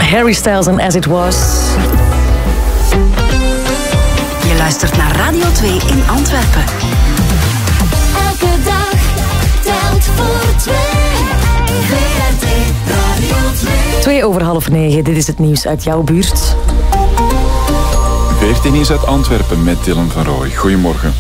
Harry Styles en As It Was. Je luistert naar Radio 2 in Antwerpen. Elke dag telt voor twee. VRT Radio 2. 9:02, dit is het nieuws uit jouw buurt. VRT Nieuws uit Antwerpen met Dylan van Rooij. Goedemorgen.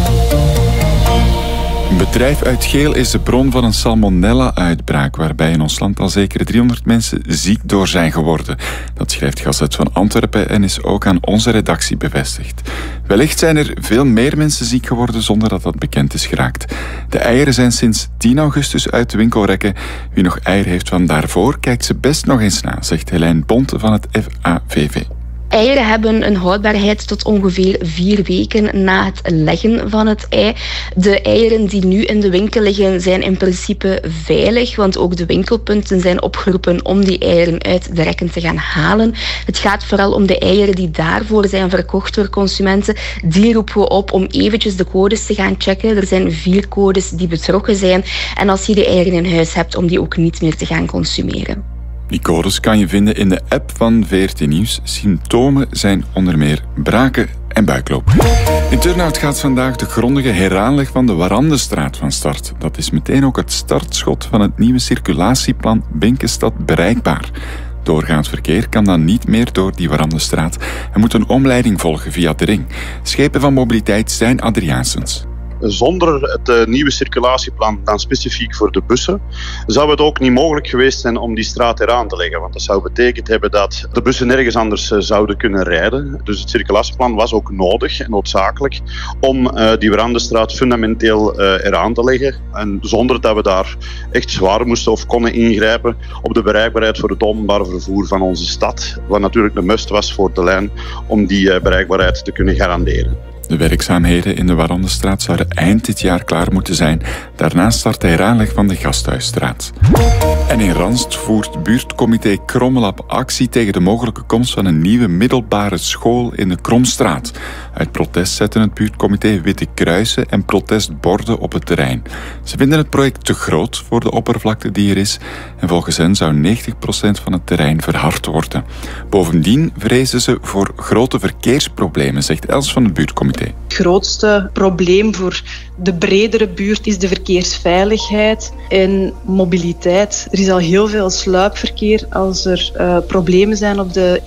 Een bedrijf uit Geel is de bron van een salmonella-uitbraak, waarbij in ons land al zeker 300 mensen ziek door zijn geworden. Dat schrijft Gazet van Antwerpen en is ook aan onze redactie bevestigd. Wellicht zijn er veel meer mensen ziek geworden zonder dat dat bekend is geraakt. De eieren zijn sinds 10 augustus uit de winkelrekken. Wie nog eieren heeft van daarvoor, kijkt ze best nog eens na, zegt Helijn Bonte van het FAVV. Eieren hebben een houdbaarheid tot ongeveer 4 weken na het leggen van het ei. De eieren die nu in de winkel liggen zijn in principe veilig, want ook de winkelpunten zijn opgeroepen om die eieren uit de rekken te gaan halen. Het gaat vooral om de eieren die daarvoor zijn verkocht door consumenten. Die roepen we op om eventjes de codes te gaan checken. Er zijn 4 codes die betrokken zijn. En als je die eieren in huis hebt, om die ook niet meer te gaan consumeren. Die codes kan je vinden in de app van VRT Nieuws. Symptomen zijn onder meer braken en buikloop. In Turnhout gaat vandaag de grondige heraanleg van de Warandenstraat van start. Dat is meteen ook het startschot van het nieuwe circulatieplan Binkestad bereikbaar. Doorgaans verkeer kan dan niet meer door die Warandenstraat en moet een omleiding volgen via de ring. Schepen van mobiliteit Stijn Adriaansens. Zonder het nieuwe circulatieplan, dan specifiek voor de bussen, zou het ook niet mogelijk geweest zijn om die straat eraan te leggen. Want dat zou betekend hebben dat de bussen nergens anders zouden kunnen rijden. Dus het circulatieplan was ook nodig en noodzakelijk om die Warandenstraat fundamenteel eraan te leggen. En zonder dat we daar echt zwaar moesten of konden ingrijpen op de bereikbaarheid voor het openbaar vervoer van onze stad. Wat natuurlijk de must was voor de lijn om die bereikbaarheid te kunnen garanderen. De werkzaamheden in de Warandenstraat zouden eind dit jaar klaar moeten zijn. Daarna start de heraanleg van de Gasthuisstraat. En in Ranst voert buurtcomité Krommelab actie tegen de mogelijke komst van een nieuwe middelbare school in de Kromstraat. Uit protest zetten het buurtcomité witte kruisen en protestborden op het terrein. Ze vinden het project te groot voor de oppervlakte die er is en volgens hen zou 90% van het terrein verhard worden. Bovendien vrezen ze voor grote verkeersproblemen, zegt Els van het buurtcomité. Het grootste probleem voor de bredere buurt is de verkeersveiligheid en mobiliteit. Er is al heel veel sluipverkeer. Als er problemen zijn op de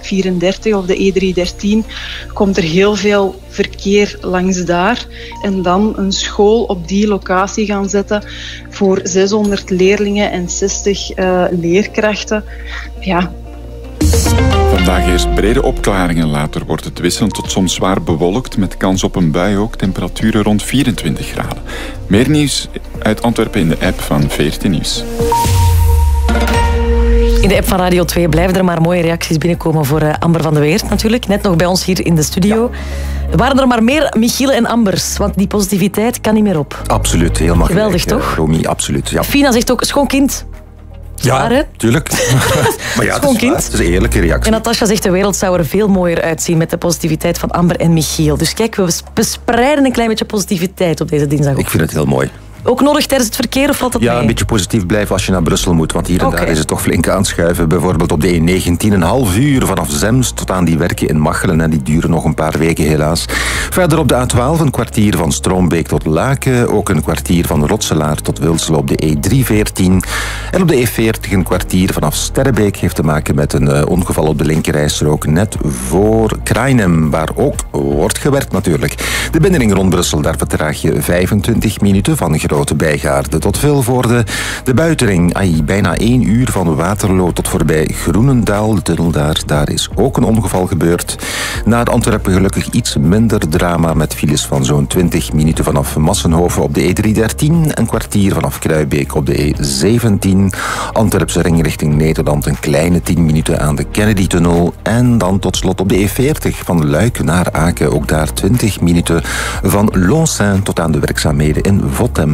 E34 of de E313, komt er heel veel verkeer langs daar. En dan een school op die locatie gaan zetten voor 600 leerlingen en 60 leerkrachten. Ja. Vandaag eerst brede opklaringen, later wordt het wisselend tot soms zwaar bewolkt met kans op een bui ook, temperaturen rond 24 graden. Meer nieuws uit Antwerpen in de app van VRT Nieuws. In de app van Radio 2 blijven er maar mooie reacties binnenkomen voor Amber van de Weert natuurlijk. Net nog bij ons hier in de studio. Ja. Waren er maar meer Michielen en Ambers, want die positiviteit kan niet meer op. Absoluut, helemaal geweldig gelijk, toch? Romy, absoluut. Ja. Fina zegt ook schoon kind. Zwaar, ja, tuurlijk. Maar ja, het is een eerlijke reactie. En Natasja zegt de wereld zou er veel mooier uitzien met de positiviteit van Amber en Michiel. Dus kijk, we spreiden een klein beetje positiviteit op deze dinsdag. Ik vind het heel mooi. Ook nodig tijdens het verkeer of valt dat mee? Ja, een beetje positief blijven als je naar Brussel moet. Want hier en daar is het toch flink aanschuiven. Bijvoorbeeld op de E19 een half uur vanaf Zemst tot aan die werken in Machelen. En die duren nog een paar weken helaas. Verder op de A12 een kwartier van Stroombeek tot Laken. Ook een kwartier van Rotselaar tot Wilsel op de E314. En op de E40 een kwartier vanaf Sterrebeek. Heeft te maken met een ongeval op de linkerrijstrook net voor Krainem. Waar ook wordt gewerkt natuurlijk. De binnenring rond Brussel, daar vertraag je 25 minuten van Grote Bijgaarde tot Vilvoorde. De buitenring, bijna 1 uur van Waterloo tot voorbij Groenendaal. De tunnel daar is ook een ongeval gebeurd. Naar Antwerpen gelukkig iets minder drama met files van zo'n 20 minuten vanaf Massenhoven op de E313. Een kwartier vanaf Kruibeek op de E17. Antwerpse ring richting Nederland een kleine 10 minuten aan de Kennedy-tunnel. En dan tot slot op de E40 van Luik naar Aken. Ook daar 20 minuten van Lonsaint tot aan de werkzaamheden in Votem.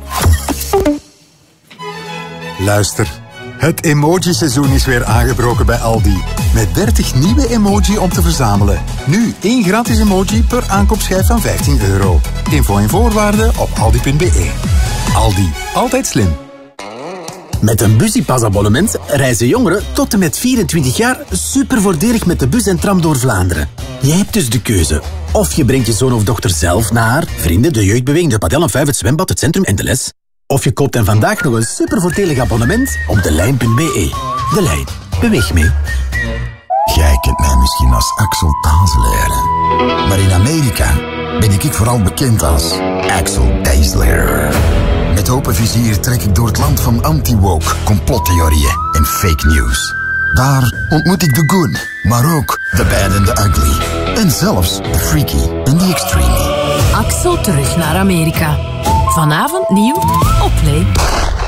Luister, het emoji-seizoen is weer aangebroken bij Aldi. Met 30 nieuwe emoji om te verzamelen. Nu 1 gratis emoji per aankoopschijf van €15. Info en voorwaarden op aldi.be. Aldi, altijd slim. Met een Busypass-abonnement reizen jongeren tot en met 24 jaar super voordelig met de bus en tram door Vlaanderen. Jij hebt dus de keuze. Of je brengt je zoon of dochter zelf naar vrienden, de jeugdbeweging, de padel en 5, het zwembad, het centrum en de les. Of je koopt hen vandaag nog een super voordelig abonnement op delijn.be. De Lijn. Beweeg mee. Jij kent mij misschien als Axel Tazelaar. Maar in Amerika ben ik vooral bekend als Axel Tazelaar. Met open vizier trek ik door het land van anti-woke, complottheorieën en fake news. Daar ontmoet ik de good, maar ook de bad and the ugly. En zelfs de freaky en the extreme. Axel terug naar Amerika. Vanavond nieuw op Play.